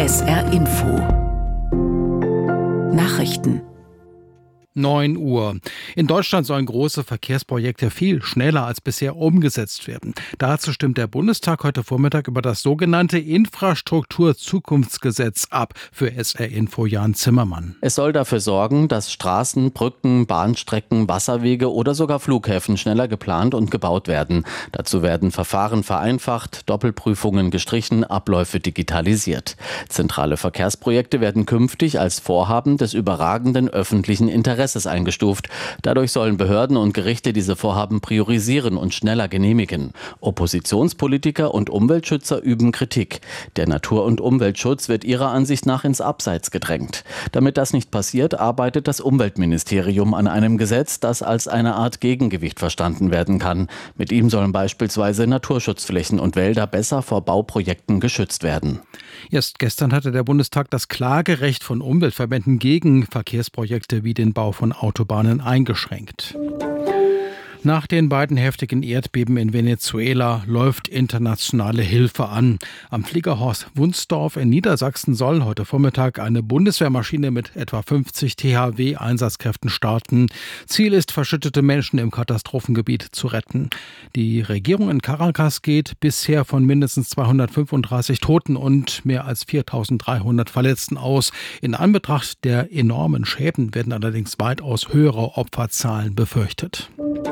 SR Info Nachrichten 9 Uhr. In Deutschland sollen große Verkehrsprojekte viel schneller als bisher umgesetzt werden. Dazu stimmt der Bundestag heute Vormittag über das sogenannte Infrastrukturzukunftsgesetz ab. Für SR Info Jan Zimmermann. Es soll dafür sorgen, dass Straßen, Brücken, Bahnstrecken, Wasserwege oder sogar Flughäfen schneller geplant und gebaut werden. Dazu werden Verfahren vereinfacht, Doppelprüfungen gestrichen, Abläufe digitalisiert. Zentrale Verkehrsprojekte werden künftig als Vorhaben des überragenden öffentlichen Interesses eingestuft. Dadurch sollen Behörden und Gerichte diese Vorhaben priorisieren und schneller genehmigen. Oppositionspolitiker und Umweltschützer üben Kritik. Der Natur- und Umweltschutz wird ihrer Ansicht nach ins Abseits gedrängt. Damit das nicht passiert, arbeitet das Umweltministerium an einem Gesetz, das als eine Art Gegengewicht verstanden werden kann. Mit ihm sollen beispielsweise Naturschutzflächen und Wälder besser vor Bauprojekten geschützt werden. Erst gestern hatte der Bundestag das Klagerecht von Umweltverbänden gegen Verkehrsprojekte wie den Bau von Autobahnen eingeschränkt. Nach den beiden heftigen Erdbeben in Venezuela läuft internationale Hilfe an. Am Fliegerhorst Wunsdorf in Niedersachsen soll heute Vormittag eine Bundeswehrmaschine mit etwa 50 THW-Einsatzkräften starten. Ziel ist, verschüttete Menschen im Katastrophengebiet zu retten. Die Regierung in Caracas geht bisher von mindestens 235 Toten und mehr als 4.300 Verletzten aus. In Anbetracht der enormen Schäden werden allerdings weitaus höhere Opferzahlen befürchtet.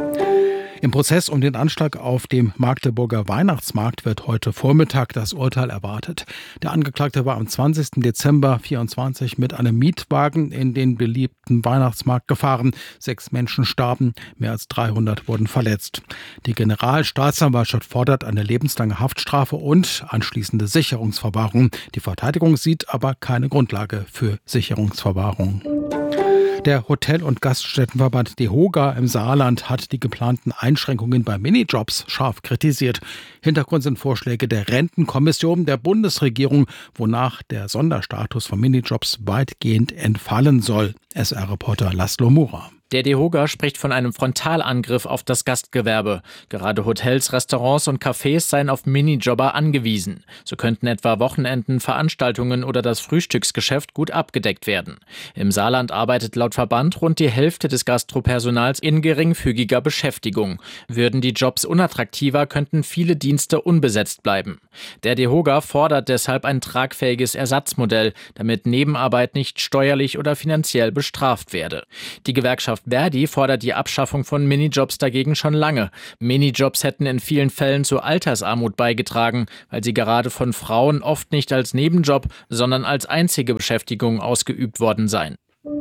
Im Prozess um den Anschlag auf dem Magdeburger Weihnachtsmarkt wird heute Vormittag das Urteil erwartet. Der Angeklagte war am 20. Dezember 2024 mit einem Mietwagen in den beliebten Weihnachtsmarkt gefahren. 6 Menschen starben, mehr als 300 wurden verletzt. Die Generalstaatsanwaltschaft fordert eine lebenslange Haftstrafe und anschließende Sicherungsverwahrung. Die Verteidigung sieht aber keine Grundlage für Sicherungsverwahrung. Der Hotel- und Gaststättenverband DEHOGA im Saarland hat die geplanten Einschränkungen bei Minijobs scharf kritisiert. Hintergrund sind Vorschläge der Rentenkommission der Bundesregierung, wonach der Sonderstatus von Minijobs weitgehend entfallen soll. SR-Reporter Laszlo Mura. Der DEHOGA spricht von einem Frontalangriff auf das Gastgewerbe. Gerade Hotels, Restaurants und Cafés seien auf Minijobber angewiesen. So könnten etwa Wochenenden, Veranstaltungen oder das Frühstücksgeschäft gut abgedeckt werden. Im Saarland arbeitet laut Verband rund die Hälfte des Gastropersonals in geringfügiger Beschäftigung. Würden die Jobs unattraktiver, könnten viele Dienste unbesetzt bleiben. Der DEHOGA fordert deshalb ein tragfähiges Ersatzmodell, damit Nebenarbeit nicht steuerlich oder finanziell bestraft werde. Die Gewerkschaft Verdi fordert die Abschaffung von Minijobs dagegen schon lange. Minijobs hätten in vielen Fällen zur Altersarmut beigetragen, weil sie gerade von Frauen oft nicht als Nebenjob, sondern als einzige Beschäftigung ausgeübt worden seien.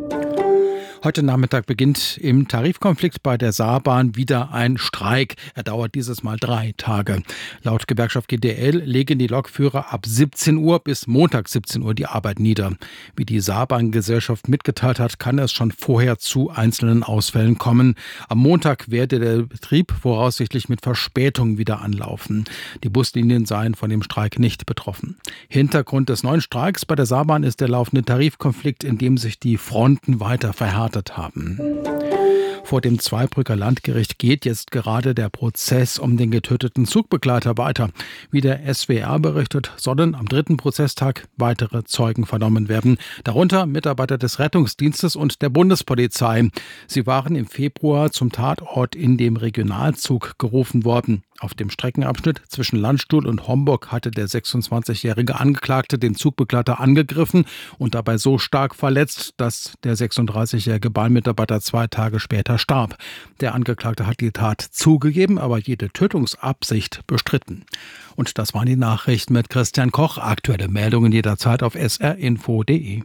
Heute Nachmittag beginnt im Tarifkonflikt bei der Saarbahn wieder ein Streik. Er dauert dieses Mal 3 Tage. Laut Gewerkschaft GDL legen die Lokführer ab 17 Uhr bis Montag 17 Uhr die Arbeit nieder. Wie die Saarbahngesellschaft mitgeteilt hat, kann es schon vorher zu einzelnen Ausfällen kommen. Am Montag werde der Betrieb voraussichtlich mit Verspätung wieder anlaufen. Die Buslinien seien von dem Streik nicht betroffen. Hintergrund des neuen Streiks bei der Saarbahn ist der laufende Tarifkonflikt, in dem sich die Fronten weiter verhärtet haben. Vor dem Zweibrücker Landgericht geht jetzt gerade der Prozess um den getöteten Zugbegleiter weiter. Wie der SWR berichtet, sollen am 3. Prozesstag weitere Zeugen vernommen werden. Darunter Mitarbeiter des Rettungsdienstes und der Bundespolizei. Sie waren im Februar zum Tatort in dem Regionalzug gerufen worden. Auf dem Streckenabschnitt zwischen Landstuhl und Homburg hatte der 26-jährige Angeklagte den Zugbegleiter angegriffen und dabei so stark verletzt, dass der 36-jährige Bahnmitarbeiter 2 Tage später starb. Der Angeklagte hat die Tat zugegeben, aber jede Tötungsabsicht bestritten. Und das waren die Nachrichten mit Christian Koch. Aktuelle Meldungen jederzeit auf srinfo.de.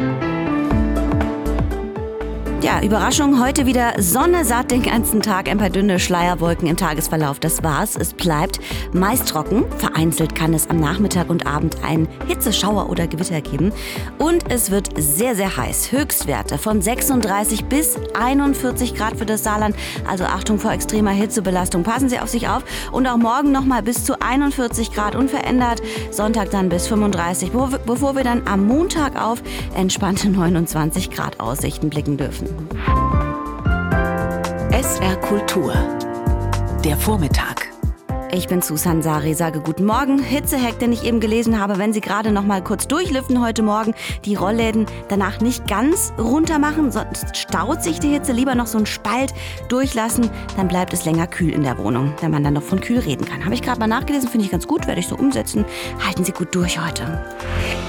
Ja, Überraschung, heute wieder Sonne satt den ganzen Tag, ein paar dünne Schleierwolken im Tagesverlauf. Das war's, es bleibt meist trocken. Vereinzelt kann es am Nachmittag und Abend einen Hitzeschauer oder Gewitter geben. Und es wird sehr, sehr heiß. Höchstwerte von 36 bis 41 Grad für das Saarland. Also Achtung vor extremer Hitzebelastung. Passen Sie auf sich auf. Und auch morgen nochmal bis zu 41 Grad unverändert. Sonntag dann bis 35, bevor wir dann am Montag auf entspannte 29 Grad Aussichten blicken dürfen. SR Kultur. Der Vormittag. Ich bin Susan Sari, sage guten Morgen. Hitzehack, den ich eben gelesen habe, wenn Sie gerade noch mal kurz durchlüften heute Morgen, die Rollläden danach nicht ganz runter machen, sonst staut sich die Hitze, lieber noch so einen Spalt durchlassen, dann bleibt es länger kühl in der Wohnung, wenn man dann noch von kühl reden kann. Habe ich gerade mal nachgelesen, finde ich ganz gut, werde ich so umsetzen. Halten Sie gut durch heute.